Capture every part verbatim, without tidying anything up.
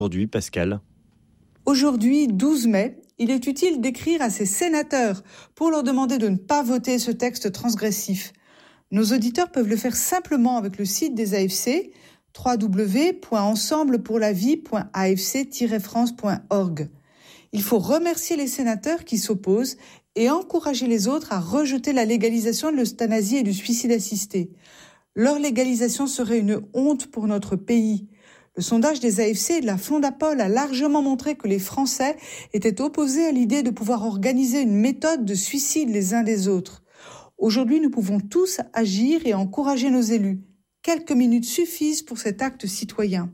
Aujourd'hui, Pascal. Aujourd'hui, douze mai, il est utile d'écrire à ces sénateurs pour leur demander de ne pas voter ce texte transgressif. Nos auditeurs peuvent le faire simplement avec le site des A F C, w w w point ensemble pour la vie point a f c tiret france point org. Il faut remercier les sénateurs qui s'opposent et encourager les autres à rejeter la légalisation de l'euthanasie et du suicide assisté. Leur légalisation serait une honte pour notre pays. Le sondage des A F C et de la Fondapol a largement montré que les Français étaient opposés à l'idée de pouvoir organiser une méthode de suicide les uns des autres. Aujourd'hui, nous pouvons tous agir et encourager nos élus. Quelques minutes suffisent pour cet acte citoyen.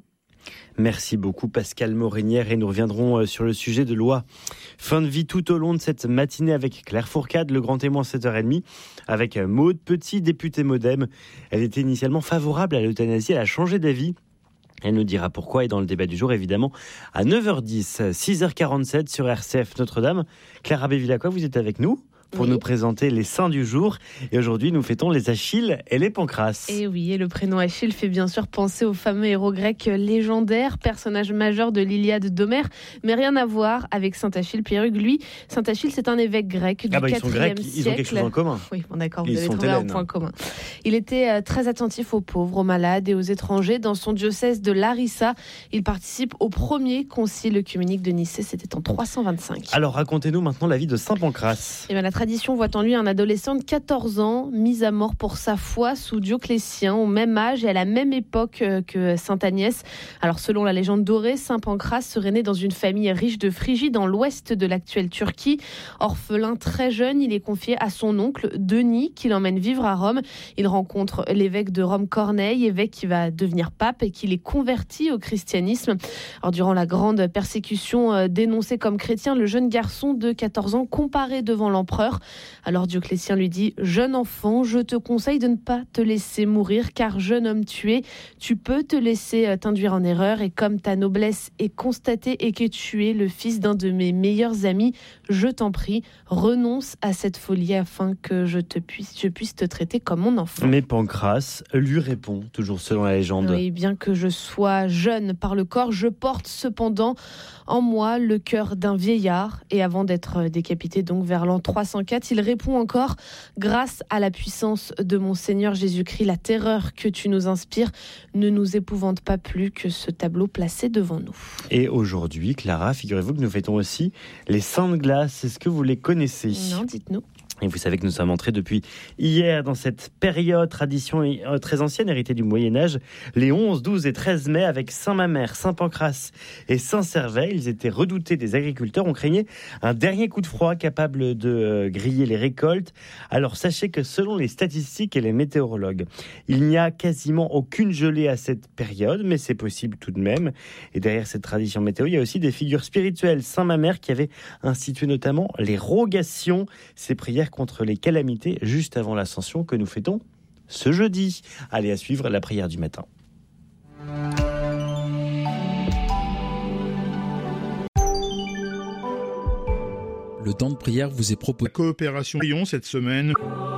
Merci beaucoup Pascal Morinière et nous reviendrons sur le sujet de loi fin de vie tout au long de cette matinée avec Claire Fourcade, le grand témoin sept heures trente, avec Maude Petit, députée Modem. Elle était initialement favorable à l'euthanasie, elle a changé d'avis. Elle nous dira pourquoi et dans le débat du jour évidemment à neuf heures dix, six heures quarante-sept sur R C F Notre-Dame. Claire Abbé-Villacqua, vous êtes avec nous pour oui. nous présenter les saints du jour. Et aujourd'hui, nous fêtons les Achilles et les Pancras. Et oui, et le prénom Achille fait bien sûr penser au fameux héros grec légendaire, personnage majeur de l'Iliade d'Homère, mais rien à voir avec Saint Achille. Pierre-Hugues, lui, Saint Achille, c'est un évêque grec du ah bah, quatrième siècle. Ils ont quelque chose en commun. Oui, bon, d'accord, vous ils avez trouvé Hélène. un point commun. Il était euh, très attentif aux pauvres, aux malades et aux étrangers. Dans son diocèse de Larissa, il participe au premier concile œcuménique de Nicée, c'était en trois cent vingt-cinq. Alors, racontez-nous maintenant la vie de Saint Pancras. Et bien, la tradition voit en lui un adolescent de quatorze ans, mis à mort pour sa foi sous Dioclétien, au même âge et à la même époque que Sainte Agnès. Alors, selon la légende dorée, Saint Pancras serait né dans une famille riche de Phrygie, dans l'ouest de l'actuelle Turquie. Orphelin très jeune, il est confié à son oncle Denis, qui l'emmène vivre à Rome. Il rencontre l'évêque de Rome, Corneille, évêque qui va devenir pape et qui les convertit au christianisme. Alors, durant la grande persécution dénoncée comme chrétien, le jeune garçon de quatorze ans comparaît devant l'empereur. Alors Dioclétien lui dit « Jeune enfant, je te conseille de ne pas te laisser mourir, car jeune homme tué, tu peux te laisser t'induire en erreur, et comme ta noblesse est constatée et que tu es le fils d'un de mes meilleurs amis, je t'en prie, renonce à cette folie afin que je, te puisse, je puisse te traiter comme mon enfant. » Mais Pancras lui répond, toujours selon la légende. Oui, bien que je sois jeune par le corps, je porte cependant en moi le cœur d'un vieillard. Et avant d'être décapité, donc vers l'an trois cent quatre, il répond encore « Grâce à la puissance de mon Seigneur Jésus-Christ, la terreur que tu nous inspires ne nous épouvante pas plus que ce tableau placé devant nous. » Et aujourd'hui, Clara, figurez-vous que nous fêtons aussi les Saints de Glace. Est-ce que vous les connaissez ? Non, dites-nous. Et vous savez que nous sommes entrés depuis hier dans cette période, tradition très ancienne, héritée du Moyen-Âge, les onze, douze et treize mai, avec Saint-Mamère, Saint-Pancras et Saint-Servais. Ils étaient redoutés des agriculteurs. On craignait un dernier coup de froid capable de griller les récoltes. Alors sachez que selon les statistiques et les météorologues, il n'y a quasiment aucune gelée à cette période, mais c'est possible tout de même. Et derrière cette tradition météo, il y a aussi des figures spirituelles. Saint-Mamère qui avait institué notamment les rogations, ces prières contre les calamités juste avant l'ascension que nous fêtons ce jeudi. Allez, à suivre la prière du matin. Le temps de prière vous est proposé. Coopération Lyon cette semaine.